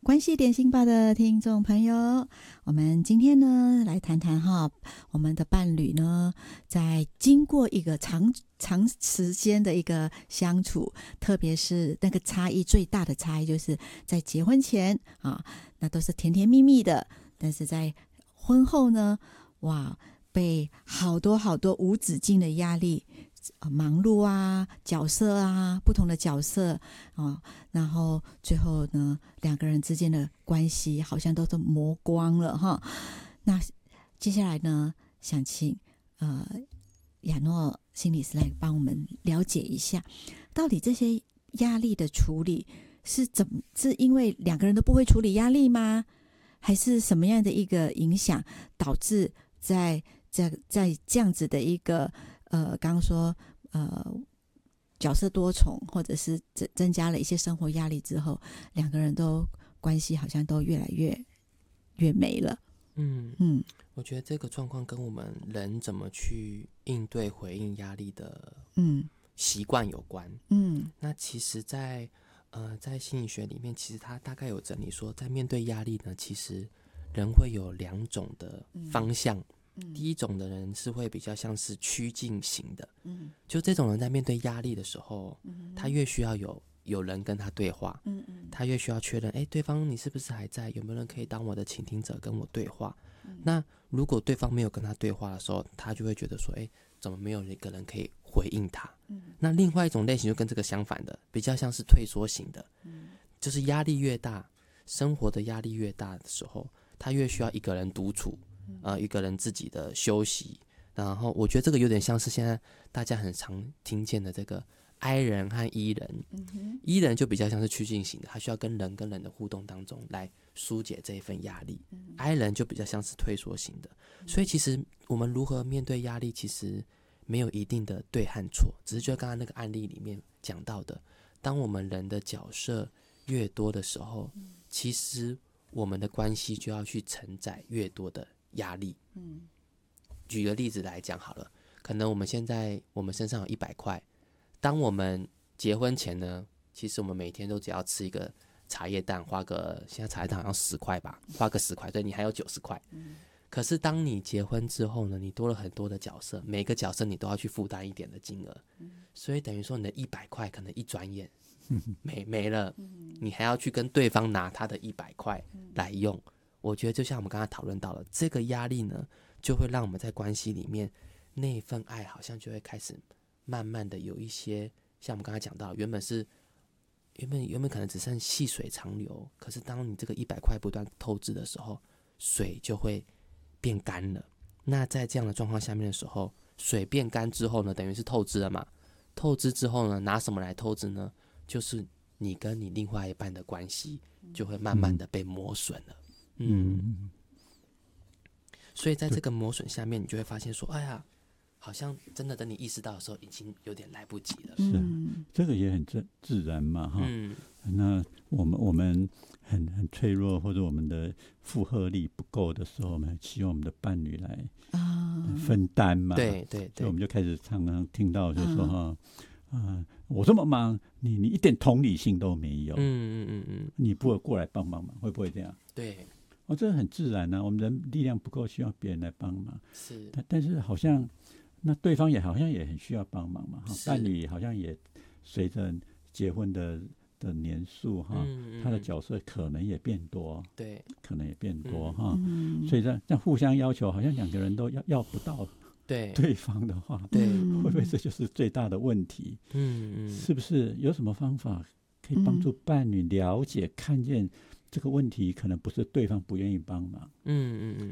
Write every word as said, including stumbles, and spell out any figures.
关系点心吧的听众朋友，我们今天呢来谈谈哈，我们的伴侣呢，在经过一个长长时间的一个相处，特别是那个差异最大的差异，就是在结婚前啊，那都是甜甜蜜蜜的，但是在婚后呢，哇，被好多好多无止境的压力。忙碌啊，角色啊，不同的角色啊，然后最后呢，两个人之间的关系好像都是磨光了哈。那接下来呢，想请呃亚诺心理师来帮我们了解一下，到底这些压力的处理是怎么？是因为两个人都不会处理压力吗？还是什么样的一个影响导致在在在这样子的一个呃，刚刚说呃角色多重，或者是增增加了一些生活压力之后，两个人都关系好像都越来越越没了。 嗯嗯， 我觉得这个状况跟我们人怎么去应对回应压力的嗯习惯有关。 嗯那其实在，呃在心理学里面，其实它大概有整理说，在面对压力呢，其实人会有两种的方向。 嗯第一种的人是会比较像是趋近型的， 嗯就这种人在面对压力的时候， 嗯他越需要有有人跟他对话， 嗯嗯他越需要确认，哎，对方你是不是还在？有没有人可以当我的倾听者跟我对话？ 嗯那如果对方没有跟他对话的时候，他就会觉得说，哎，怎么没有一个人可以回应他？ 嗯那另外一种类型就跟这个相反的，比较像是退缩型的， 嗯就是压力越大，生活的压力越大的时候，他越需要一个人独处，呃，一个人自己的休息。然后我觉得这个有点像是现在大家很常听见的这个 I 人和 E 人。 嗯 E 人就比较像是趋近型的，他需要跟人跟人的互动当中来疏解这一份压力。I 人就比较像是退缩型的。所以其实我们如何面对压力，其实没有一定的对和错，只是就刚刚那个案例里面讲到的，当我们人的角色越多的时候，其实我们的关系就要去承载越多的压力。 嗯举个例子来讲好了，可能我们现在我们身上有一百块，当我们结婚前呢，其实我们每天都只要吃一个茶叶蛋，花个现在茶叶蛋好像十块吧，花个十块，对，你还有九十块。可是当你结婚之后呢，你多了很多的角色，每个角色你都要去负担一点的金额，所以等于说你的一百块可能一转眼没没了，你还要去跟对方拿他的一百块来用。我觉得就像我们刚才讨论到了，这个压力呢，就会让我们在关系里面那份爱好像就会开始慢慢的有一些，像我们刚才讲到，原本是原本原本可能只剩细水长流，可是当你这个一百块不断透支的时候，水就会变干了。那在这样的状况下面的时候，水变干之后呢，等于是透支了嘛？透支之后呢，拿什么来透支呢？就是你跟你另外一半的关系就会慢慢的被磨损了。嗯， 嗯， 所以在这个磨损下面，你就会发现说，哎呀，好像真的等你意识到的时候，已经有点来不及了。 是啊， 嗯这个也很自自然嘛，哈。 嗯那我们我们很很脆弱，或者我们的负荷力不够的时候，我们很希望我们的伴侣来啊分担嘛。 对对对所以我们就开始常常听到，就是说哈，啊，我这么忙，你你一点同理心都没有， 嗯嗯嗯嗯， 你不会过来帮帮忙，会不会这样？ 对， 哦，这很自然啊，我们人力量不够，需要别人来帮忙。 是， 但但是好像那对方也好像也很需要帮忙嘛，哈， 是伴侣好像也随着结婚的的年数哈， 嗯嗯他的角色可能也变多， 对可能也变多嗯哈， 嗯所以这样这样互相要求，好像两个人都要要不到对对方的话， 对， 嗯会不会这就是最大的问题？ 嗯嗯， 是不是有什么方法可以帮助伴侣了解、看见这个问题可能不是对方不愿意帮忙， 嗯嗯嗯